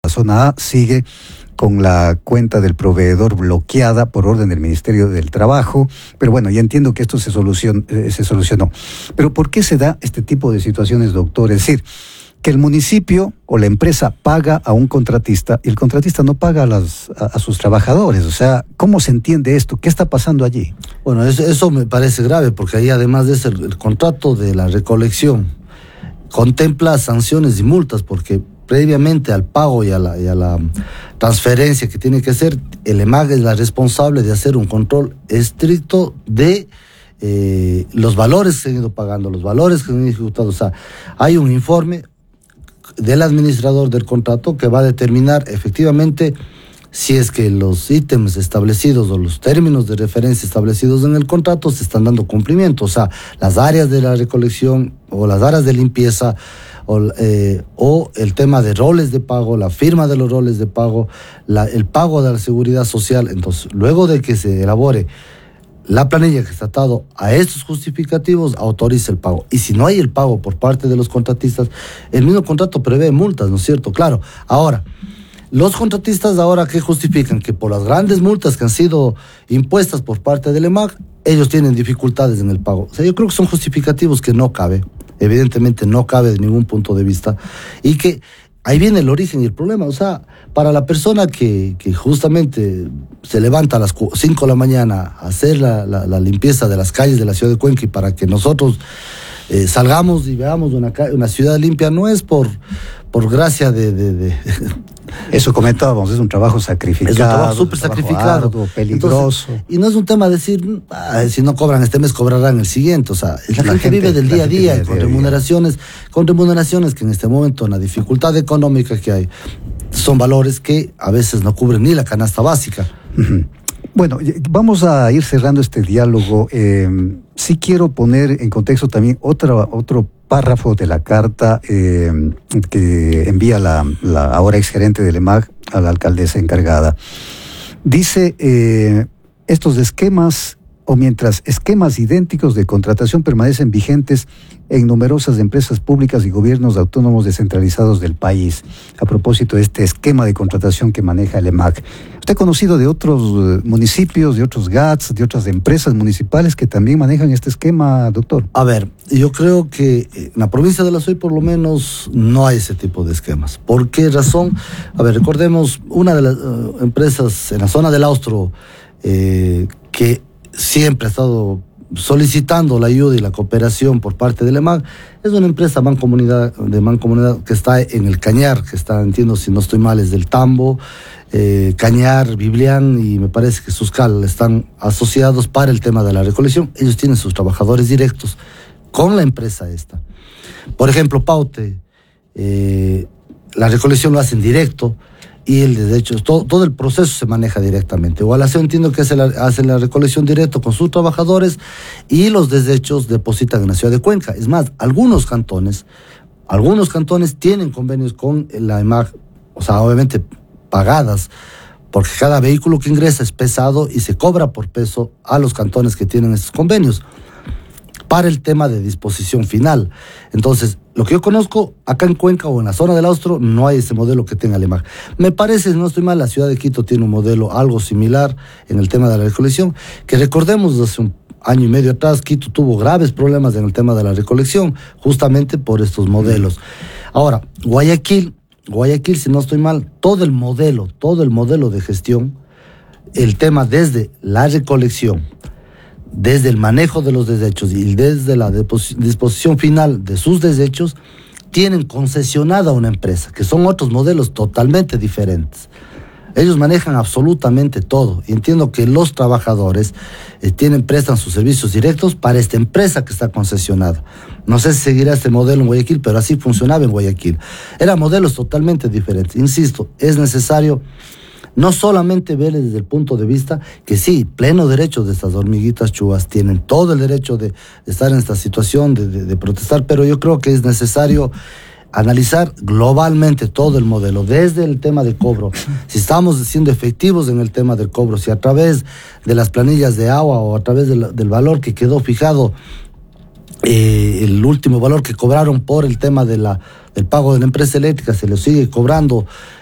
zona A sigue con la cuenta del proveedor bloqueada por orden del Ministerio del Trabajo, pero bueno, ya entiendo que esto se solucionó. Pero ¿por qué se da este tipo de situaciones, doctor? Es decir, que el municipio o la empresa paga a un contratista y el contratista no paga a sus trabajadores. O sea, ¿cómo se entiende esto? ¿Qué está pasando allí? Bueno, eso me parece grave, porque ahí además de eso, el contrato de la recolección contempla sanciones y multas, porque previamente al pago y a la transferencia que tiene que hacer, el EMAG es la responsable de hacer un control estricto de los valores que se han ido pagando, los valores que se han ejecutado. O sea, hay un informe del administrador del contrato que va a determinar efectivamente si es que los ítems establecidos o los términos de referencia establecidos en el contrato se están dando cumplimiento. O sea, las áreas de la recolección o las áreas de limpieza o el tema de roles de pago, la firma de los roles de pago, el pago de la seguridad social. Entonces, luego de que se elabore la planilla que está atado a estos justificativos, autoriza el pago. Y si no hay el pago por parte de los contratistas, el mismo contrato prevé multas, ¿no es cierto? Claro. Ahora, los contratistas ahora, ¿qué justifican? Que por las grandes multas que han sido impuestas por parte del EMAG, ellos tienen dificultades en el pago. O sea, yo creo que son justificativos que no cabe. Evidentemente no cabe de ningún punto de vista, y que ahí viene el origen y el problema. O sea, para la persona que justamente se levanta a las 5 de la mañana a hacer la limpieza de las calles de la ciudad de Cuenca, y para que nosotros salgamos y veamos una ciudad limpia, no es por gracia de Eso comentábamos, es un trabajo sacrificado. Es un trabajo súper sacrificado. Arduo, peligroso. Entonces, y no es un tema de decir, si no cobran este mes, cobrarán el siguiente. O sea, la gente vive del día a día, con remuneraciones que en este momento, en la dificultad económica que hay, son valores que a veces no cubren ni la canasta básica. Uh-huh. Bueno, vamos a ir cerrando este diálogo. Sí quiero poner en contexto también otro párrafo de la carta que envía la ahora exgerente del EMAG a la alcaldesa encargada. Dice, estos esquemas, o mientras esquemas idénticos de contratación permanecen vigentes en numerosas empresas públicas y gobiernos autónomos descentralizados del país. A propósito de este esquema de contratación que maneja el EMAG, ¿usted ha conocido de otros municipios, de otros GATS, de otras empresas municipales que también manejan este esquema, doctor? A ver, yo creo que en la provincia de La Suay por lo menos no hay ese tipo de esquemas. ¿Por qué razón? A ver, recordemos, una de las empresas en la zona del Austro que siempre ha estado solicitando la ayuda y la cooperación por parte del EMAG, es una empresa mancomunidad que está en el Cañar, que está, entiendo, si no estoy mal, es del Tambo, Cañar, Biblián, y me parece que Suscal están asociados para el tema de la recolección. Ellos tienen sus trabajadores directos con la empresa esta. Por ejemplo, Paute, la recolección lo hacen directo, y el desecho, todo el proceso se maneja directamente. Gualaceo entiendo que hace la recolección directa con sus trabajadores, y los desechos depositan en la ciudad de Cuenca. Es más, algunos cantones tienen convenios con la EMAG, o sea, obviamente pagadas, porque cada vehículo que ingresa es pesado y se cobra por peso a los cantones que tienen estos convenios para el tema de disposición final. Entonces, lo que yo conozco, acá en Cuenca o en la zona del Austro, no hay ese modelo que tenga el EMAG. Me parece, si no estoy mal, la ciudad de Quito tiene un modelo algo similar en el tema de la recolección, que recordemos, hace un año y medio atrás, Quito tuvo graves problemas en el tema de la recolección, justamente por estos modelos. Ahora, Guayaquil, si no estoy mal, todo el modelo de gestión, el tema desde la recolección, desde el manejo de los desechos y desde la disposición final de sus desechos, tienen concesionada una empresa, que son otros modelos totalmente diferentes. Ellos manejan absolutamente todo, y entiendo que los trabajadores prestan sus servicios directos para esta empresa que está concesionada. No sé si seguirá este modelo en Guayaquil, pero así funcionaba en Guayaquil. Eran modelos totalmente diferentes. Insisto, es necesario no solamente ver desde el punto de vista que sí, pleno derecho de estas hormiguitas chuvas, tienen todo el derecho de estar en esta situación, de protestar, pero yo creo que es necesario analizar globalmente todo el modelo, desde el tema de cobro, si estamos siendo efectivos en el tema del cobro, si a través de las planillas de agua o a través del valor que quedó fijado, el último valor que cobraron por el tema del pago de la empresa eléctrica, se le sigue cobrando